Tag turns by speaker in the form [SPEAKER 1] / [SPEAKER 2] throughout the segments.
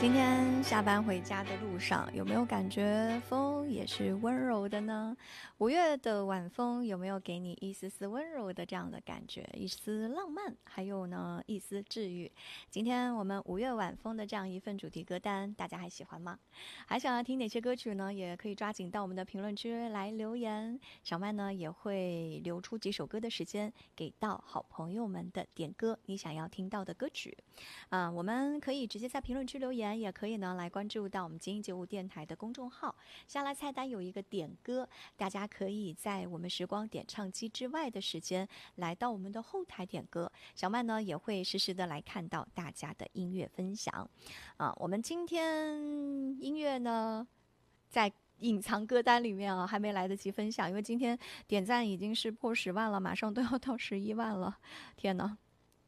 [SPEAKER 1] 今天下班回家的路上，有没有感觉风也是温柔的呢？5月的晚风有没有给你一丝丝温柔的这样的感觉，一丝浪漫，还有呢一丝治愈？今天我们5月晚风的这样一份主题歌单，大家还喜欢吗？还想要听哪些歌曲呢？也可以抓紧到我们的评论区来留言，小曼呢也会留出几首歌的时间给到好朋友们的点歌你想要听到的歌曲。我们可以直接在评论区留言，也可以呢来关注到我们精英街舞电台的公众号，下拉菜单有一个点歌，大家可以在我们时光点唱机之外的时间来到我们的后台点歌，小曼呢也会实时的来看到大家的音乐分享。我们今天音乐呢在隐藏歌单里面还没来得及分享，因为今天点赞已经是破10万了，马上都要到11万了，天哪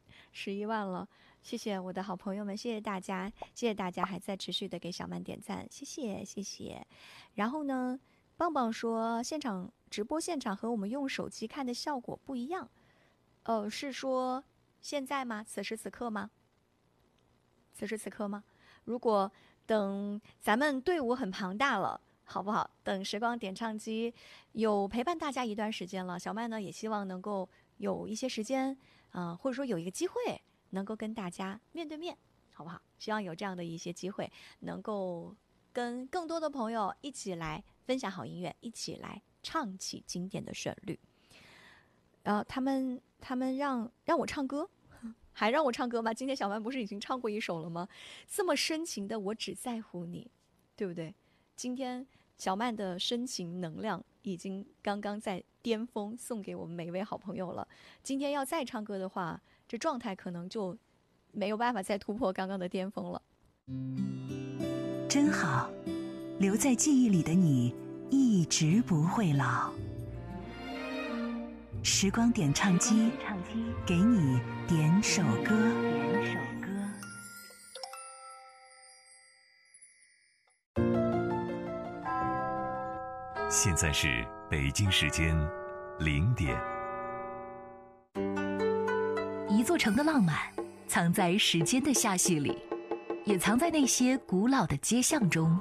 [SPEAKER 1] ，11万了！谢谢我的好朋友们，谢谢大家，谢谢大家还在持续的给小曼点赞，谢谢谢谢。然后呢，棒棒说直播现场和我们用手机看的效果不一样，是说现在吗？此时此刻吗？此时此刻吗？如果等咱们队伍很庞大了，好不好？等时光点唱机有陪伴大家一段时间了，小曼呢也希望能够有一些时间或者说有一个机会能够跟大家面对面，好不好？希望有这样的一些机会，能够跟更多的朋友一起来分享好音乐，一起来唱起经典的旋律。他们让我唱歌，还让我唱歌吗？今天小曼不是已经唱过一首了吗？这么深情的我只在乎你，对不对？今天小曼的深情能量已经刚刚在巅峰送给我们每一位好朋友了，今天要再唱歌的话，这状态可能就没有办法再突破刚刚的巅峰了。
[SPEAKER 2] 真好，留在记忆里的你一直不会老。时光点唱机，给你点首歌。
[SPEAKER 3] 现在是北京时间0点。
[SPEAKER 4] 一座城的浪漫藏在时间的下序里，也藏在那些古老的街巷中。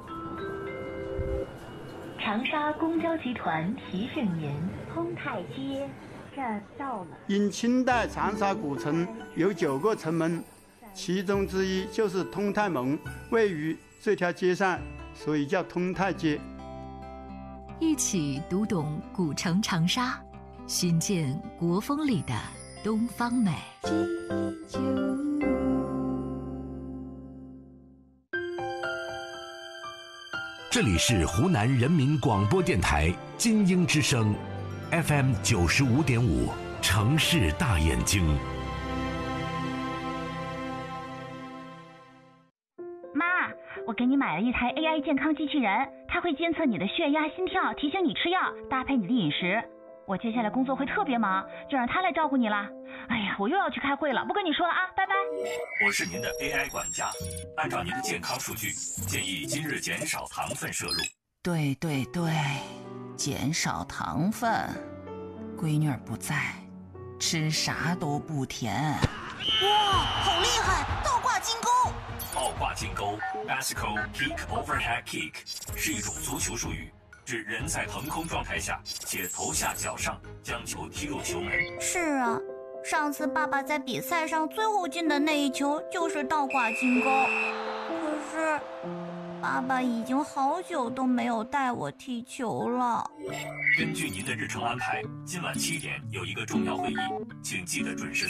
[SPEAKER 4] 长沙公交集团提示您，
[SPEAKER 5] 通泰街站到了。
[SPEAKER 6] 因清代长沙古城有9个城门，其中之一就是通泰门，位于这条街上，所以叫通泰街。
[SPEAKER 4] 一起读懂古城长沙，寻见国风里的东方美。
[SPEAKER 3] 这里是湖南人民广播电台金鹰之声 FM 95.5，城市大眼睛。
[SPEAKER 5] 妈，我给你买了一台 AI 健康机器人，它会监测你的血压、心跳，提醒你吃药，搭配你的饮食。我接下来工作会特别忙，就让它来照顾你了。哎呀，我又要去开会了，不跟你说了啊，拜拜。
[SPEAKER 3] 我是您的 AI 管家，按照您的健康数据，建议今日减少糖分摄入。
[SPEAKER 7] 对，减少糖分。闺女儿不在，吃啥都不甜。
[SPEAKER 8] 哇，好厉害！倒挂金钩。
[SPEAKER 3] 倒挂金钩 Bicycle Kick Overhead Kick 是一种足球术语，指人在腾空状态下且头下脚上将球踢入球门。
[SPEAKER 8] 是啊，上次爸爸在比赛上最后进的那一球就是倒挂金钩，可是爸爸已经好久都没有带我踢球了。
[SPEAKER 3] 根据您的日程安排，今晚7点有一个重要会议，请记得准时